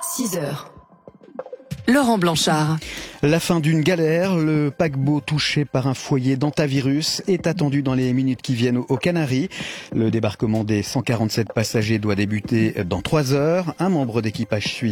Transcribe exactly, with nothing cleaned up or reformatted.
six heures. Laurent Blanchard. La fin d'une galère, le paquebot touché par un foyer d'hantavirus est attendu dans les minutes qui viennent aux Canaries. Le débarquement des cent quarante-sept passagers doit débuter dans trois heures. Un membre d'équipage suisse